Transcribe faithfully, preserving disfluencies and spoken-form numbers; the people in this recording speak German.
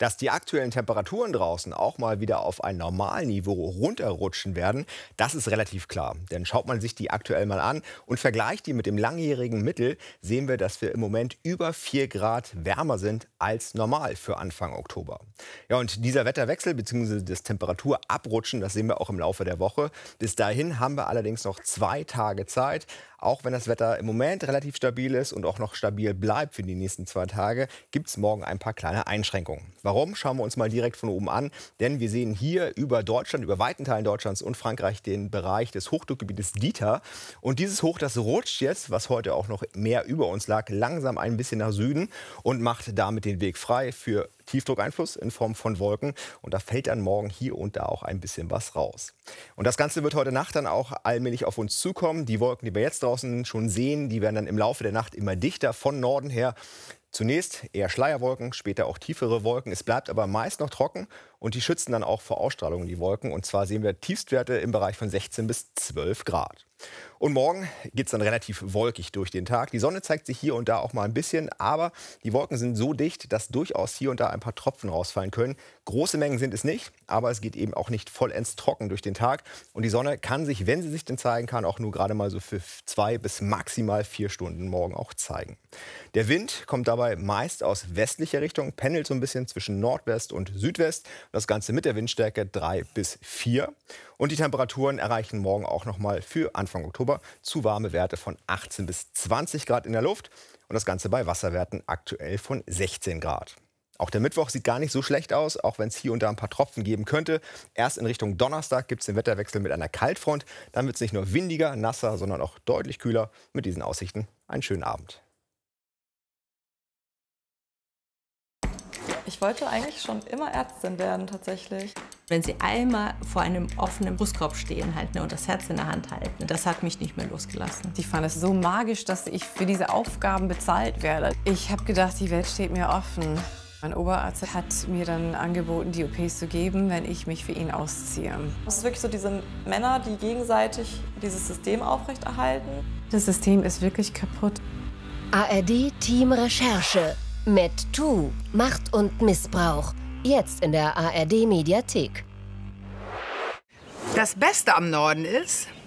Dass die aktuellen Temperaturen draußen auch mal wieder auf ein Normalniveau runterrutschen werden, das ist relativ klar. Denn schaut man sich die aktuell mal an und vergleicht die mit dem langjährigen Mittel, sehen wir, dass wir im Moment über vier Grad wärmer sind als normal für Anfang Oktober. Ja, und dieser Wetterwechsel bzw. das Temperaturabrutschen, das sehen wir auch im Laufe der Woche. Bis dahin haben wir allerdings noch zwei Tage Zeit. Auch wenn das Wetter im Moment relativ stabil ist und auch noch stabil bleibt für die nächsten zwei Tage, gibt es morgen ein paar kleine Einschränkungen. Warum? Schauen wir uns mal direkt von oben an. Denn wir sehen hier über Deutschland, über weiten Teilen Deutschlands und Frankreich den Bereich des Hochdruckgebietes Dieter. Und dieses Hoch, das rutscht jetzt, was heute auch noch mehr über uns lag, langsam ein bisschen nach Süden und macht damit den Weg frei für Tiefdruckeinfluss in Form von Wolken. Und da fällt dann morgen hier und da auch ein bisschen was raus. Und das Ganze wird heute Nacht dann auch allmählich auf uns zukommen. Die Wolken, die wir jetzt draußen schon sehen, die werden dann im Laufe der Nacht immer dichter von Norden her. Zunächst eher Schleierwolken, später auch tiefere Wolken. Es bleibt aber meist noch trocken und die schützen dann auch vor Ausstrahlung die Wolken. Und zwar sehen wir Tiefstwerte im Bereich von sechzehn bis zwölf Grad. Und morgen geht es dann relativ wolkig durch den Tag. Die Sonne zeigt sich hier und da auch mal ein bisschen, aber die Wolken sind so dicht, dass durchaus hier und da ein paar Tropfen rausfallen können. Große Mengen sind es nicht, aber es geht eben auch nicht vollends trocken durch den Tag. Und die Sonne kann sich, wenn sie sich denn zeigen kann, auch nur gerade mal so für zwei bis maximal vier Stunden morgen auch zeigen. Der Wind kommt dabei meist aus westlicher Richtung, pendelt so ein bisschen zwischen Nordwest und Südwest. Das Ganze mit der Windstärke drei bis vier. Und die Temperaturen erreichen morgen auch noch mal für Anfang Oktober zu warme Werte von achtzehn bis zwanzig Grad in der Luft. Und das Ganze bei Wasserwerten aktuell von sechzehn Grad. Auch der Mittwoch sieht gar nicht so schlecht aus, auch wenn es hier und da ein paar Tropfen geben könnte. Erst in Richtung Donnerstag gibt es den Wetterwechsel mit einer Kaltfront. Dann wird es nicht nur windiger, nasser, sondern auch deutlich kühler. Mit diesen Aussichten einen schönen Abend. Ich wollte eigentlich schon immer Ärztin werden, tatsächlich. Wenn Sie einmal vor einem offenen Brustkorb stehen halt, ne, und das Herz in der Hand halten, das hat mich nicht mehr losgelassen. Ich fand es so magisch, dass ich für diese Aufgaben bezahlt werde. Ich habe gedacht, die Welt steht mir offen. Mein Oberarzt hat mir dann angeboten, die O Ps zu geben, wenn ich mich für ihn ausziehe. Es ist wirklich so diese Männer, die gegenseitig dieses System aufrechterhalten. Das System ist wirklich kaputt. A R D Team Recherche. MedToo, Macht und Missbrauch. Jetzt in der A R D Mediathek. Das Beste am Norden ist,